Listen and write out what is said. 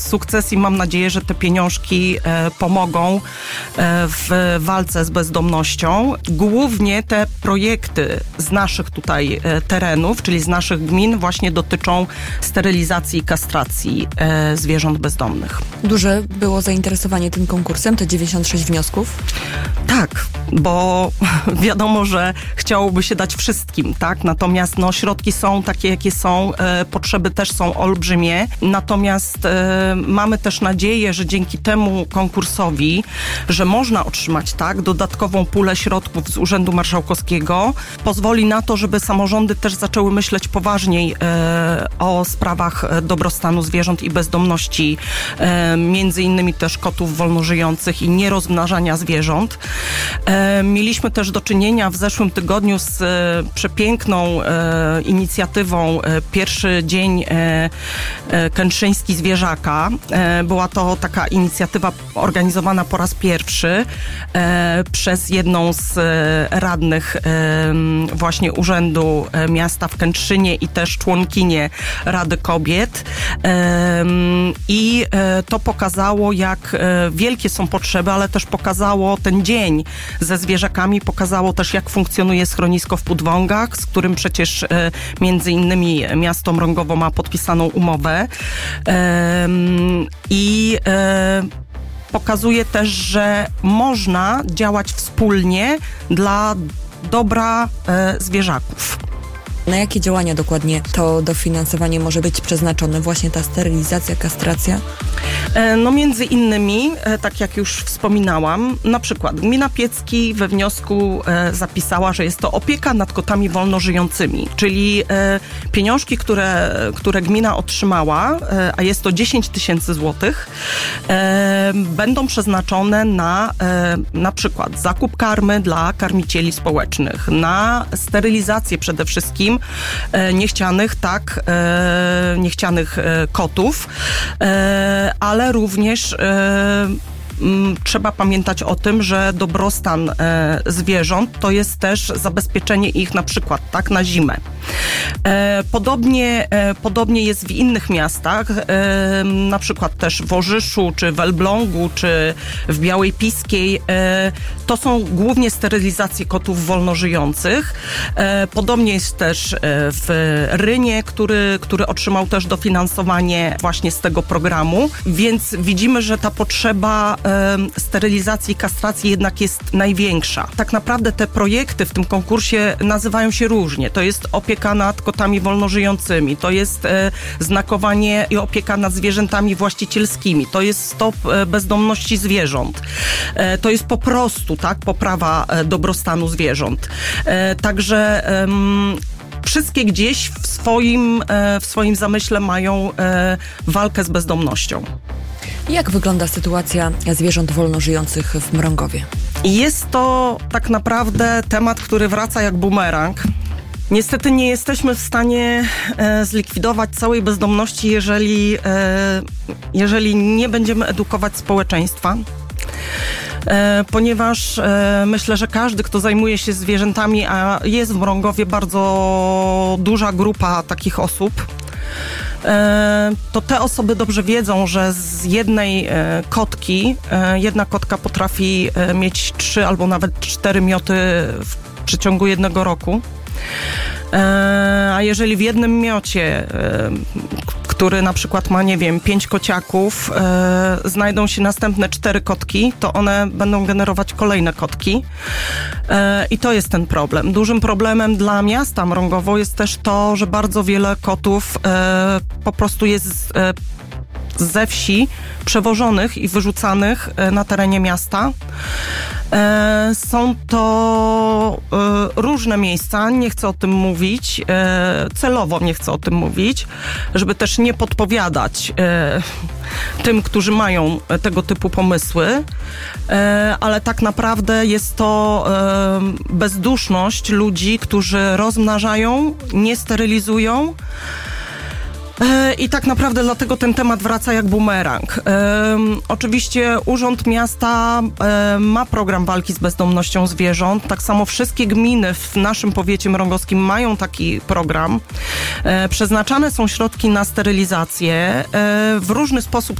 sukces i mam nadzieję, że te pieniążki pomogą w walce z bezdomnością. Głównie te projekty z naszych tutaj terenów, czyli z naszych gmin, właśnie dotyczą sterylizacji i kastracji zwierząt bezdomnych. Duże było zainteresowanie tym konkursem, te 96 wniosków? Tak, bo wiadomo, że chciałoby się dać wszystkim, tak? Natomiast środki są takie, jakie są, potrzeby też są olbrzymie. Natomiast mamy też nadzieję, że dzięki temu konkursowi, że można otrzymać dodatkową pulę środków z Urzędu Marszałkowskiego, pozwoli na to, żeby samorządy też zaczęły myśleć poważniej o sprawach dobrostanu zwierząt i bezdomności, między innymi też kotów wolnożyjących i nierozmnażania zwierząt. Mieliśmy też do czynienia w zeszłym tygodniu z przepiękną inicjatywą Pierwszy Dzień Kętrzyński Zwierzaka. Była to taka inicjatywa organizowana po raz pierwszy przez jedną z radnych właśnie Urzędu Miasta w Kętrzynie i też członkinię Rady Kobiet. I to pokazało, jak wielkie są potrzeby, ale też pokazało ten dzień ze zwierzakami, pokazało też, jak funkcjonuje schronisko w Podwągach, z którym przecież między innymi miasto Mrągowo ma podpisaną umowę. I pokazuje też, że można działać wspólnie dla dobra zwierzaków. Na jakie działania dokładnie to dofinansowanie może być przeznaczone? Właśnie ta sterylizacja, kastracja? Między innymi, tak jak już wspominałam, na przykład gmina Piecki we wniosku zapisała, że jest to opieka nad kotami wolnożyjącymi, czyli pieniążki, które gmina otrzymała, a jest to 10 000 złotych, będą przeznaczone na przykład zakup karmy dla karmicieli społecznych, na sterylizację przede wszystkim niechcianych kotów, ale również trzeba pamiętać o tym, że dobrostan zwierząt to jest też zabezpieczenie ich na przykład na zimę. Podobnie jest w innych miastach, na przykład też w Orzyszu, czy w Elblągu, czy w Białej Piskiej. To są głównie sterylizacje kotów wolnożyjących. Podobnie jest też w Rynie, który otrzymał też dofinansowanie właśnie z tego programu, więc widzimy, że ta potrzeba sterylizacji i kastracji jednak jest największa. Tak naprawdę te projekty w tym konkursie nazywają się różnie. To jest opieka nad kotami wolnożyjącymi, to jest znakowanie i opieka nad zwierzętami właścicielskimi, to jest stop bezdomności zwierząt, to jest po prostu poprawa dobrostanu zwierząt. Także wszystkie gdzieś w swoim zamyśle mają walkę z bezdomnością. Jak wygląda sytuacja zwierząt wolnożyjących w Mrągowie? Jest to tak naprawdę temat, który wraca jak bumerang. Niestety nie jesteśmy w stanie zlikwidować całej bezdomności, jeżeli nie będziemy edukować społeczeństwa. Ponieważ myślę, że każdy, kto zajmuje się zwierzętami, a jest w Mrągowie bardzo duża grupa takich osób, to te osoby dobrze wiedzą, że z jednej kotki, jedna kotka potrafi mieć 3 albo nawet 4 mioty w przeciągu jednego roku. A jeżeli w jednym miocie, który na przykład ma, 5 kociaków, znajdą się następne 4 kotki, to one będą generować kolejne kotki. I to jest ten problem. Dużym problemem dla miasta Mrągowo jest też to, że bardzo wiele kotów po prostu jest ze wsi przewożonych i wyrzucanych na terenie miasta. Są to różne miejsca, nie chcę o tym mówić, celowo nie chcę o tym mówić, żeby też nie podpowiadać tym, którzy mają tego typu pomysły, ale tak naprawdę jest to bezduszność ludzi, którzy rozmnażają, nie sterylizują. I tak naprawdę dlatego ten temat wraca jak bumerang. Oczywiście Urząd Miasta ma program walki z bezdomnością zwierząt. Tak samo wszystkie gminy w naszym powiecie mrągowskim mają taki program. Przeznaczane są środki na sterylizację. W różny sposób